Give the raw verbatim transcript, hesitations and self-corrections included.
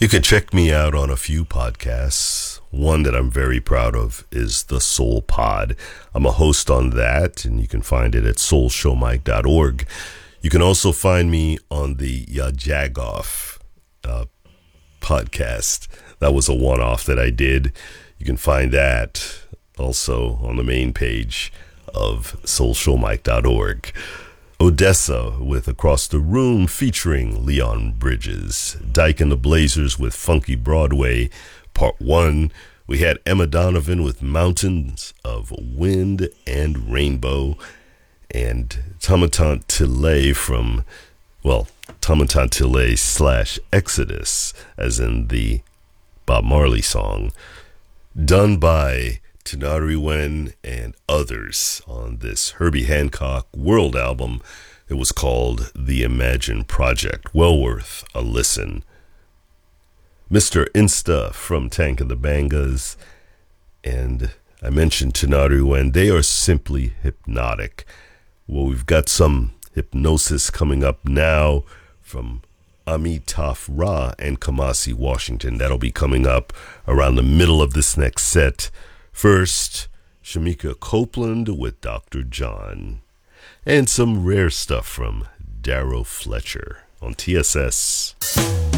You can check me out on a few podcasts. One that I'm very proud of is the Soul Pod. I'm a host on that, and you can find it at soul show mike dot org. You can also find me on the Yajagoff uh, podcast. That was a one-off that I did. You can find that also on the main page of soul show mike dot org. Odessa with Across the Room featuring Leon Bridges. Dyke and the Blazers with Funky Broadway, Part one. We had Emma Donovan with Mountains of Wind and Rainbow. And Tamatant Tile from, well, Tamatant Tile slash Exodus, as in the Bob Marley song, done by Tanari Wen and others on this Herbie Hancock World album. It was called The Imagine Project. Well worth a listen. Mister Insta from Tank and the Bangas, and I mentioned Tanari Wen. They are simply hypnotic. Well, we've got some hypnosis coming up now from Amitaf Ra and Kamasi Washington. That'll be coming up around the middle of this next set. First, Shamika Copeland with Doctor John, and some rare stuff from Darrow Fletcher on T S S.